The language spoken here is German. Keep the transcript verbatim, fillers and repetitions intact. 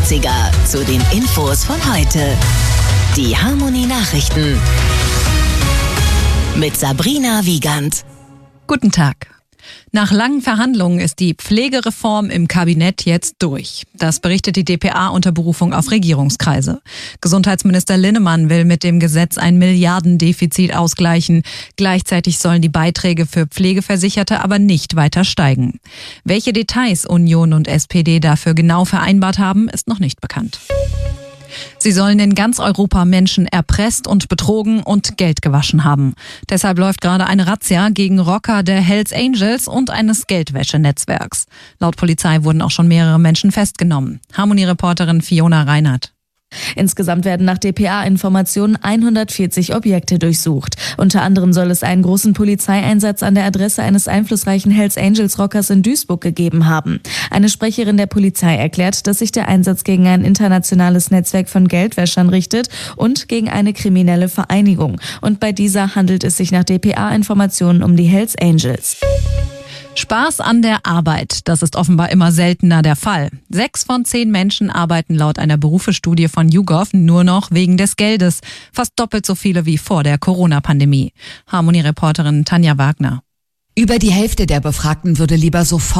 neunziger zu den Infos von heute. Die Harmonie Nachrichten mit Sabrina Wiegand. Guten Tag. Nach langen Verhandlungen ist die Pflegereform im Kabinett jetzt durch. Das berichtet die d p a unter Berufung auf Regierungskreise. Gesundheitsminister Linnemann will mit dem Gesetz ein Milliardendefizit ausgleichen. Gleichzeitig sollen die Beiträge für Pflegeversicherte aber nicht weiter steigen. Welche Details Union und S P D dafür genau vereinbart haben, ist noch nicht bekannt. Sie sollen in ganz Europa Menschen erpresst und betrogen und Geld gewaschen haben. Deshalb läuft gerade eine Razzia gegen Rocker der Hells Angels und eines Geldwäschenetzwerks. Laut Polizei wurden auch schon mehrere Menschen festgenommen. Harmonie-Reporterin Fiona Reinhardt. Insgesamt werden nach d p a-Informationen hundertvierzig Objekte durchsucht. Unter anderem soll es einen großen Polizeieinsatz an der Adresse eines einflussreichen Hells Angels Rockers in Duisburg gegeben haben. Eine Sprecherin der Polizei erklärt, dass sich der Einsatz gegen ein internationales Netzwerk von Geldwäschern richtet und gegen eine kriminelle Vereinigung. Und bei dieser handelt es sich nach d p a-Informationen um die Hells Angels. Spaß an der Arbeit, das ist offenbar immer seltener der Fall. Sechs von zehn Menschen arbeiten laut einer Berufestudie von YouGov nur noch wegen des Geldes. Fast doppelt so viele wie vor der Corona-Pandemie. Harmonie-Reporterin Tanja Wagner. Über die Hälfte der Befragten würde lieber sofort